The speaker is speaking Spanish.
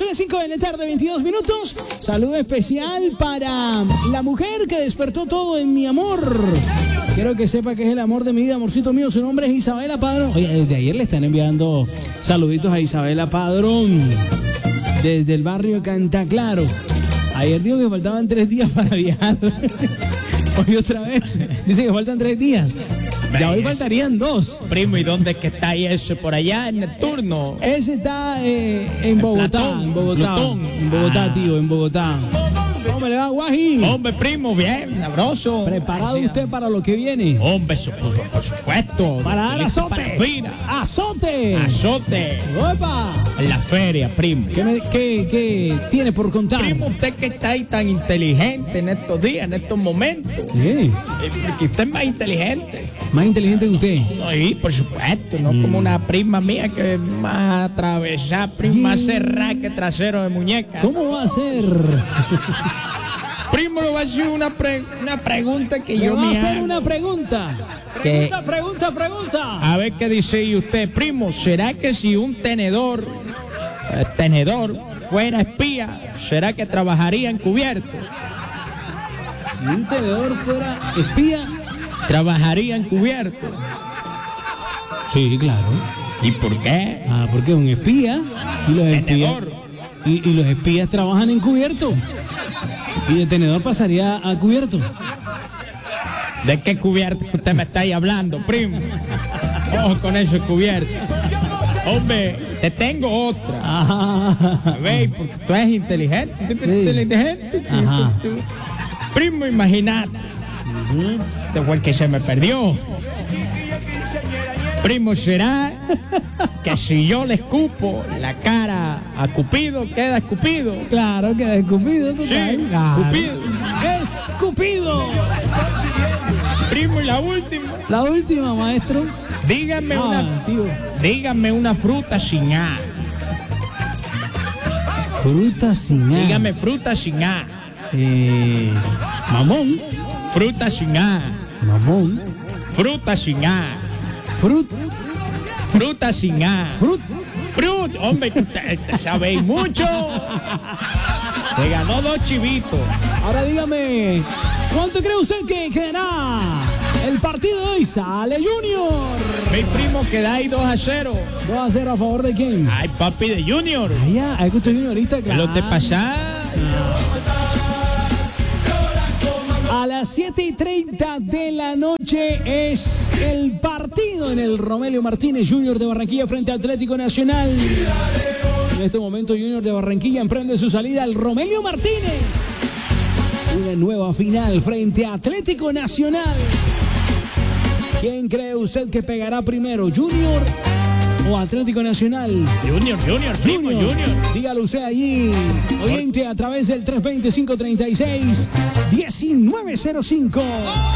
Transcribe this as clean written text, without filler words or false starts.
Son las 5 de la tarde, 22 minutos. Saludo especial para la mujer que despertó todo en mi amor. Quiero que sepa que es el amor de mi vida, amorcito mío. Su nombre es Isabela Padrón. Oye, desde ayer le están enviando saluditos a Isabela Padrón, desde el barrio Cantaclaro. Ayer dijo que faltaban 3 días para viajar. Hoy otra vez dice que faltan 3 días. Ya hoy faltarían 2. Primo, ¿y dónde es que está ese? ¿Por allá en Neptuno? Ese está en Bogotá, Platón, en Bogotá. Plutón. En Bogotá, tío, en Bogotá. ¿Cómo le va, Guaji? Hombre, primo, bien, sabroso. ¿Preparado usted para lo que viene? Hombre, por supuesto. Para dar Listo azote. para fila. ¡Azote! Azote. ¡Opa! En la feria, primo. ¿Qué tiene por contar? Primo, usted que está ahí tan inteligente en estos días, en estos momentos. Sí. Porque usted es más inteligente. Más inteligente que usted. Sí, por supuesto, no como una prima mía que es más atravesada, prima, más cerrada que trasero de muñeca. ¿Cómo va a ser? Primo, le voy a hacer una pregunta que Le yo va a me hacer hago. una pregunta. ¿Qué? Pregunta. A ver qué dice usted, primo. ¿Será que si un tenedor fuera espía, será que trabajaría encubierto? Si un tenedor fuera espía. ¿Trabajaría encubierto? Sí, claro. ¿Y por qué? Porque es un espía. Y los espías, Tenedor. y los espías trabajan encubierto. Y de tenedor pasaría a cubierto. ¿De qué cubierto que usted me está ahí hablando, primo? Ojo con eso cubierto. Hombre, te tengo otra. Ajá. Ve, porque tú eres inteligente. ¿Tú eres Sí. inteligente? Ajá. Primo, imagínate. Este fue el que se me perdió. Primo, ¿será que si yo le escupo la cara a Cupido, queda escupido? Claro que es escupido, total. Sí, Claro. escupido. ¡Escupido! Primo, y la última. La última, maestro. Dígame Tío. dígame una fruta sin A. Fruta sin A. Dígame fruta sin A. Mamón. Fruta sin A. Mamón. Fruta sin A. Fruta sin A. Frut. Hombre, que usted sabe mucho. Se ganó 2 chivitos. Ahora dígame, ¿cuánto cree usted que quedará el partido de hoy? Sale Junior. Mi primo queda ahí 2-0. 2-0 a favor de quién. Ay, papi de Junior. Hay que usted Juniorista, claro. Lo te pasa. A las 7:30 de la noche es el partido en el Romelio Martínez Junior de Barranquilla frente a Atlético Nacional. En este momento Junior de Barranquilla emprende su salida al Romelio Martínez. Una nueva final frente a Atlético Nacional. ¿Quién cree usted que pegará primero, Junior o Atlético Nacional? Junior, primo, Junior. Dígalo usted allí, oyente, a través del 320-536-1905.